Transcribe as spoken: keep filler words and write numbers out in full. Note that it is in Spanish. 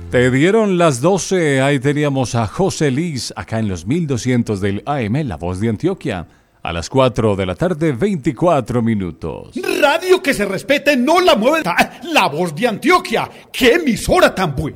Te dieron las doce, ahí teníamos a José Liz, acá en los mil doscientos del A M, La Voz de Antioquia. A las cuatro de la tarde, veinticuatro minutos. Radio que se respete, no la mueve. La Voz de Antioquia, qué emisora tan buena.